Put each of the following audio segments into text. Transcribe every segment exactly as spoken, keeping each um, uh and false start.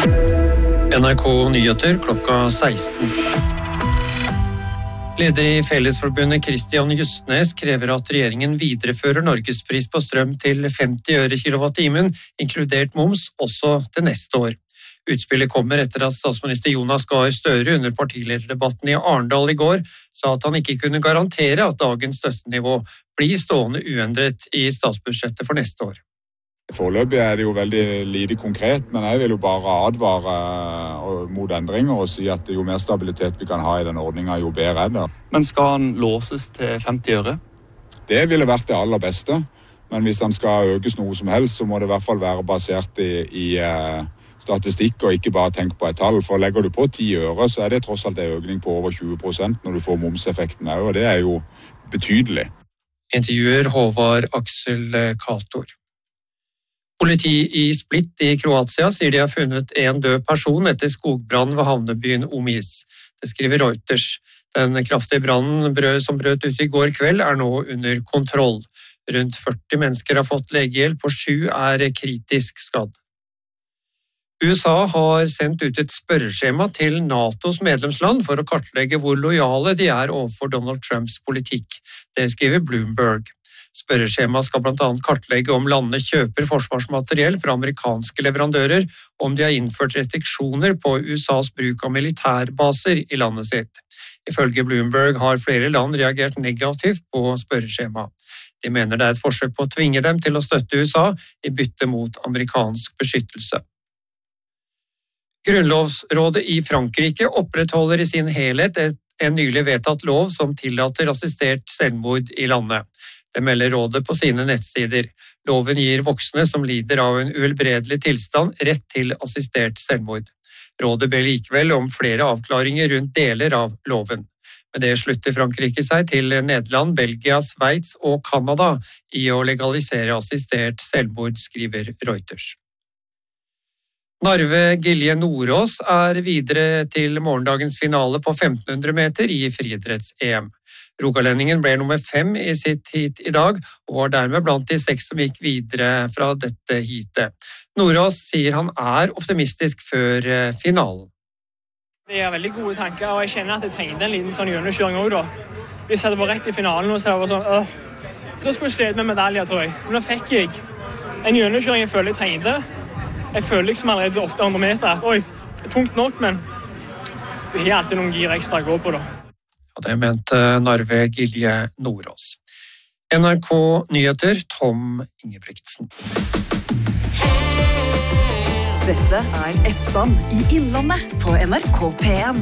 N R K Nyheter klokka seksten. Leder i Fellesforbundet Kristian Justnes krever at regjeringen viderefører Norgespris på strøm til femti øre kilowattimen, inkludert moms, også til neste år. Utspillet kommer etter at statsminister Jonas Gahr Støre under partilederdebatten i Arendal i går sa at han ikke kunne garantere at dagens støttenivå blir stående uendret i statsbudsjettet for neste år. Foreløpig er det jo veldig lite konkret, men jeg vil jo bare advare mot endringer og si at jo mer stabilitet vi kan ha i den ordningen, jo bedre er det. Men skal han låses til femti øre? Det ville vært det aller beste, men hvis han skal økes noe som helst, så må det i hvert fall være basert i, i statistikk og ikke bare tenke på et tall. For legger du på ti øre, så er det tross alt en økning på over tjue prosent når du får momseffekten også, og det er jo betydelig. Intervjuer Håvard Aksel Kator. Politi i Split i Kroatia sier de har funnet en død person etter skogbrann ved havnebyen Omis. Det skriver Reuters. Den kraftige brannen som brøt ut i går kveld er nå under kontroll. Rundt førti mennesker har fått legehjelp, og sju er kritisk skadd. U S A har sendt ut et spørreskjema til NATOs medlemsland for å kartlegge hvor lojale de er overfor Donald Trumps politikk. Det skriver Bloomberg. Spørreskjemaet skal blant annet kartlegge om landene kjøper forsvarsmateriell fra amerikanske leverandører, om de har innført restriksjoner på U S A's bruk av militærbaser i landet sitt. Ifølge Bloomberg har flere land reagert negativt på spørreskjemaet. De mener det er et forsøk på å tvinge dem til å støtte U S A i bytte mot amerikansk beskyttelse. Grunnlovsrådet i Frankrike opprettholder i sin helhet en nylig vedtatt lov som tillater assistert selvmord i landet. Det melder rådet på sine nettsider. Loven gir voksne som lider av en uhelbredelig tilstand rett til assistert selvmord. Rådet ber likevel om flere avklaringer rundt deler av loven. Med det slutter Frankrike seg til Nederland, Belgia, Sveits og Kanada i å legalisere assistert selvmord, skriver Reuters. Narve Gilje Nordås er videre til morgendagens finale på femten hundre meter i friidretts-E M. Rogalendingen ble nummer fem i sitt heat i dag, og var dermed blant de seks som gikk videre fra dette heatet. Nordås sier han er optimistisk før finalen. Det er veldig gode tanker, og jeg kjenner at jeg trengte en liten sånn gjennomkjøring også da. Hvis jeg var rett i finalen, så var det sånn, åh, da skulle jeg slede med medaljer, tror jeg. Men da fikk jeg en gjennomkjøring jeg føler jeg trengte. Jeg føler liksom allerede åtte hundre meter. Oi, det er tungt nok, men det er alltid noen gir ekstra å gå på da. Og det mente Narve Gilje Nordås. N R K Nyheter, Tom Ingebrigtsen. Dette er Eftan i Innlandet på N R K P en.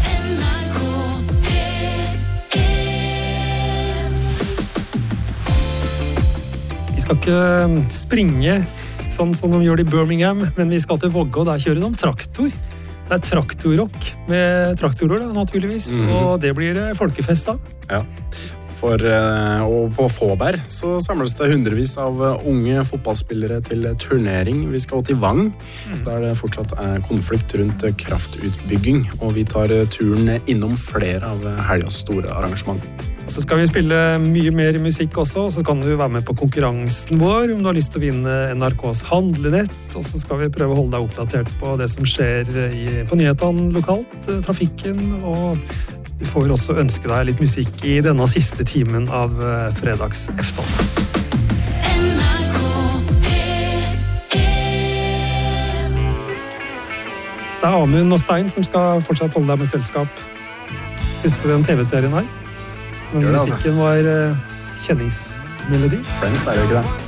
Vi skal ikke springe sånn som de gjør det i Birmingham, men vi skal til Vågå, og der kjører de traktor. Det er traktorrock med traktorer, da, naturligvis, mm. og det blir folkefest da. Ja, for og på Fåberg så samles det hundrevis av unge fotballspillere til turnering. Vi skal til Vang, mm. der det fortsatt er konflikt rundt kraftutbygging, og vi tar turen innom flere av helgas store arrangement. Og så skal vi spille mye mer musikk også, og så kan du være med på konkurransen vår om du har lyst til å vinne N R K's handlenett, og så skal vi prøve å holde deg oppdatert på det som skjer i, på nyhetene lokalt, trafikken, og vi får også ønske deg litt musikk i denne siste timen av fredags Eftan. Det er Amund og Stein som skal fortsatt holde deg med selskap. Husker du den T V-serien her? Men musikken var uh, kjenningsmelodi. Friends er jo ikke det.